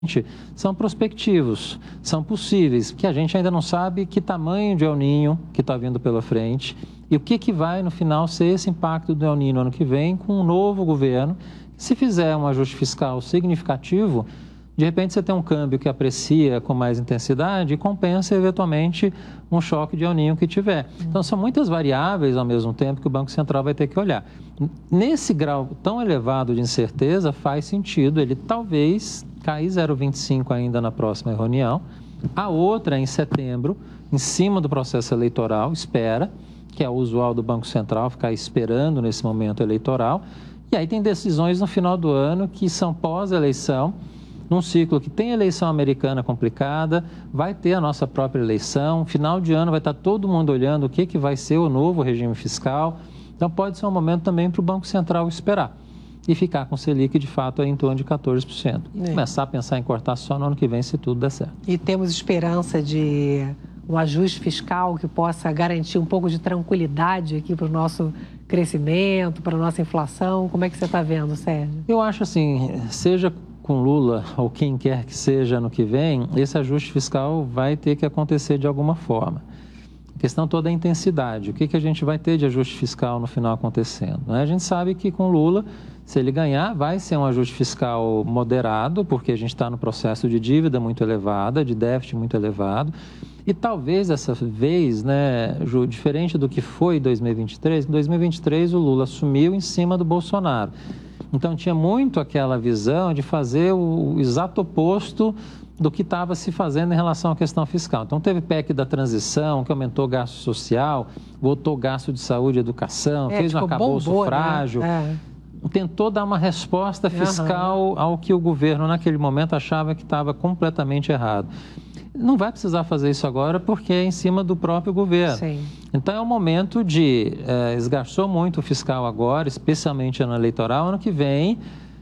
são prospectivos, são possíveis, que a gente ainda não sabe que tamanho de El Niño que está vindo pela frente e o que vai, no final, ser esse impacto do El Niño no ano que vem com um novo governo. Se fizer um ajuste fiscal significativo, de repente você tem um câmbio que aprecia com mais intensidade e compensa, eventualmente, um choque de El Niño que tiver. Então, são muitas variáveis, ao mesmo tempo, que o Banco Central vai ter que olhar. Nesse grau tão elevado de incerteza, faz sentido ele talvez cair 0,25 ainda na próxima reunião. A outra, em setembro, em cima do processo eleitoral, espera, que é o usual do Banco Central, ficar esperando nesse momento eleitoral. E aí tem decisões no final do ano que são pós-eleição, num ciclo que tem eleição americana complicada, vai ter a nossa própria eleição, final de ano vai estar todo mundo olhando o que vai ser o novo regime fiscal. Então pode ser um momento também para o Banco Central esperar e ficar com o Selic de fato em torno de 14%. E começar a pensar em cortar só no ano que vem, se tudo der certo. E temos esperança de um ajuste fiscal que possa garantir um pouco de tranquilidade aqui para o nosso crescimento, para a nossa inflação? Como é que você está vendo, Sérgio? Eu acho assim, seja com Lula ou quem quer que seja ano que vem, esse ajuste fiscal vai ter que acontecer de alguma forma. A questão toda é a intensidade. O que a gente vai ter de ajuste fiscal no final acontecendo? A gente sabe que com Lula, se ele ganhar, vai ser um ajuste fiscal moderado, porque a gente está no processo de dívida muito elevada, de déficit muito elevado. E talvez essa vez, Ju, diferente do que foi em 2023, em 2023 o Lula assumiu em cima do Bolsonaro. Então tinha muito aquela visão de fazer o exato oposto do que estava se fazendo em relação à questão fiscal. Então teve PEC da transição, que aumentou o gasto social, botou gasto de saúde e educação, fez um arcabouço frágil. Tentou dar uma resposta fiscal ao que o governo naquele momento achava que estava completamente errado. Não vai precisar fazer isso agora porque é em cima do próprio governo. Sim. Então é um momento de esgarçou muito o fiscal agora, especialmente ano eleitoral. Ano que vem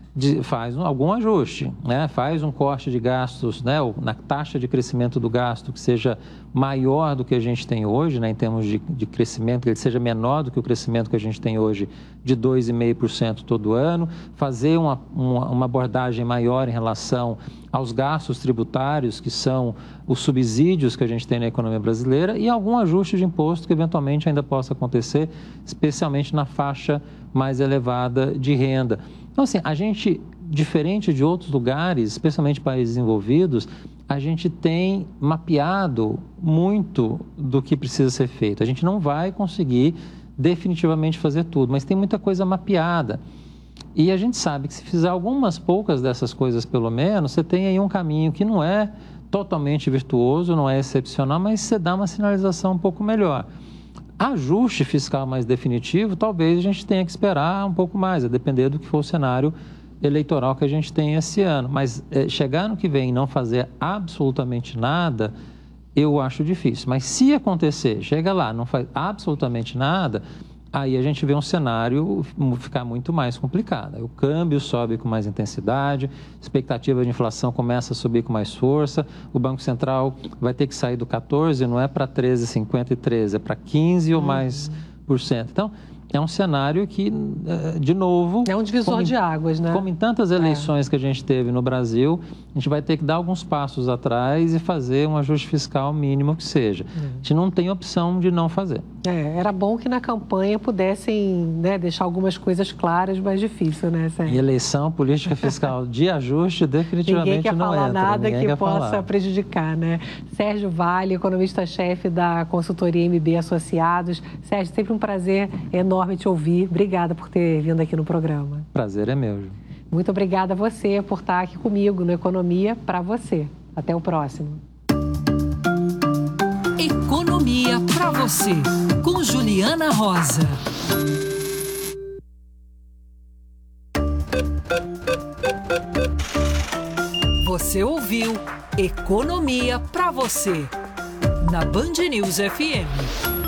faz algum ajuste, faz um corte de gastos, na taxa de crescimento do gasto que seja maior do que a gente tem hoje, em termos de crescimento, que ele seja menor do que o crescimento que a gente tem hoje de 2,5% todo ano, fazer uma abordagem maior em relação aos gastos tributários, que são os subsídios que a gente tem na economia brasileira, e algum ajuste de imposto que eventualmente ainda possa acontecer, especialmente na faixa mais elevada de renda. Então, assim, a gente, diferente de outros lugares, especialmente países desenvolvidos, a gente tem mapeado muito do que precisa ser feito. A gente não vai conseguir definitivamente fazer tudo, mas tem muita coisa mapeada. E a gente sabe que se fizer algumas poucas dessas coisas, pelo menos, você tem aí um caminho que não é totalmente virtuoso, não é excepcional, mas você dá uma sinalização um pouco melhor. Ajuste fiscal mais definitivo, talvez a gente tenha que esperar um pouco mais, a depender do que for o cenário eleitoral que a gente tem esse ano. Mas chegar no que vem e não fazer absolutamente nada, eu acho difícil. Mas se acontecer, chega lá, não faz absolutamente nada, aí a gente vê um cenário ficar muito mais complicado. O câmbio sobe com mais intensidade, a expectativa de inflação começa a subir com mais força, o Banco Central vai ter que sair do 14%, não é para 13,50 e 13%, é para 15% ou mais por cento. Então, é um cenário que, de novo... É um divisor de águas, né? Como em tantas eleições que a gente teve no Brasil, a gente vai ter que dar alguns passos atrás e fazer um ajuste fiscal mínimo que seja. A gente não tem opção de não fazer. Era bom que na campanha pudessem deixar algumas coisas claras, mas difícil, né, Sérgio? Em eleição, política fiscal de ajuste definitivamente não entra. Ninguém quer falar nada que possa prejudicar, né? Sérgio Vale, economista-chefe da consultoria MB Associados. Sérgio, sempre um prazer enorme te ouvir. Obrigada por ter vindo aqui no programa. Prazer é meu. Muito obrigada a você por estar aqui comigo no Economia para você. Até o próximo. Economia para você, com Juliana Rosa. Você ouviu Economia para você, na Band News FM.